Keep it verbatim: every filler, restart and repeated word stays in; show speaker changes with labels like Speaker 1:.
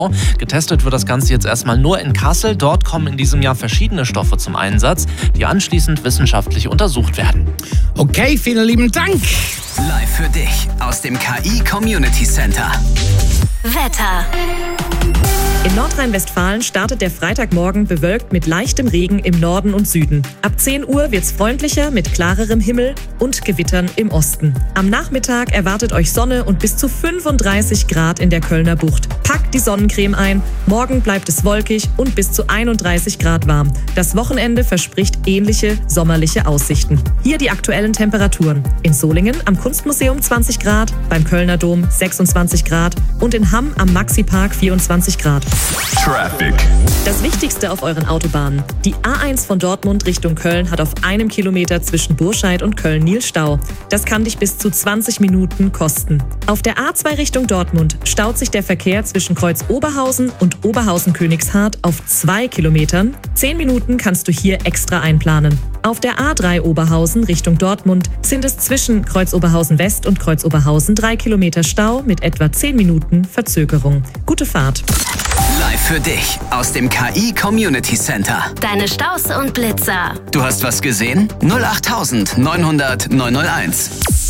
Speaker 1: Getestet wird das Ganze jetzt erstmal nur in Kassel. Dort kommen in diesem Jahr verschiedene Stoffe zum Einsatz, die anschließend wissenschaftlich untersucht werden.
Speaker 2: Okay, vielen lieben Dank.
Speaker 3: Live für dich aus dem K I Community Center.
Speaker 4: Wetter.
Speaker 5: In Nordrhein-Westfalen startet der Freitagmorgen bewölkt mit leichtem Regen im Norden und Süden. Ab zehn Uhr wird's freundlicher mit klarerem Himmel und Gewittern im Osten. Am Nachmittag erwartet euch Sonne und bis zu fünfunddreißig Grad in der Kölner Bucht. Packt die Sonnencreme ein. Morgen bleibt es wolkig und bis zu einunddreißig Grad warm. Das Wochenende verspricht ähnliche sommerliche Aussichten. Hier die aktuellen Temperaturen. In Solingen am Kunstmuseum zwanzig Grad, beim Kölner Dom sechsundzwanzig Grad und in Hamm am Maxi-Park vierundzwanzig Grad.
Speaker 6: Traffic.
Speaker 5: Das Wichtigste auf euren Autobahnen. Die A eins von Dortmund Richtung Köln hat auf einem Kilometer zwischen Burscheid und Köln-Nil Stau. Das kann dich bis zu zwanzig Minuten kosten. Auf der A zwei Richtung Dortmund staut sich der Verkehr zwischen Kreuz Oberhausen und Oberhausen-Königshardt auf zwei Kilometern. Zehn Minuten kannst du hier extra einplanen. Auf der A drei Oberhausen Richtung Dortmund sind es zwischen Kreuz Oberhausen West und Kreuz Oberhausen drei Kilometer Stau mit etwa zehn Minuten Verzögerung. Gute Fahrt.
Speaker 3: Live für dich aus dem K I Community Center.
Speaker 4: Deine Staus und Blitzer.
Speaker 3: Du hast was gesehen? null acht neunhundert neunhunderteins.